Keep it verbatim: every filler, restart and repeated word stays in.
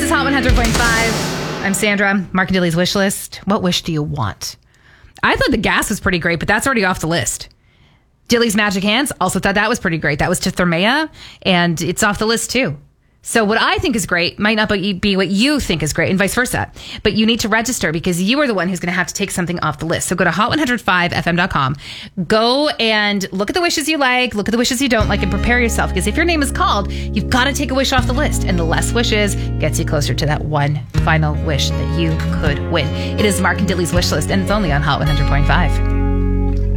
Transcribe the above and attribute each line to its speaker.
Speaker 1: is Hot one hundred point five. I'm Sandra. Mark and Dilly's wish list. What wish do you want? I thought the gas was pretty great, but that's already off the list. Dilly's Magic Hands, also thought that was pretty great. That was to Thermea, and it's off the list too. So what I think is great might not be what you think is great, and vice versa. But you need to register because you are the one who's going to have to take something off the list. So go to hot one oh five f m dot com. Go and look at the wishes you like, look at the wishes you don't like, and prepare yourself. Because if your name is called, you've got to take a wish off the list. And the less wishes gets you closer to that one final wish that you could win. It is Mark and Dilly's wish list, and it's only on Hot one hundred point five.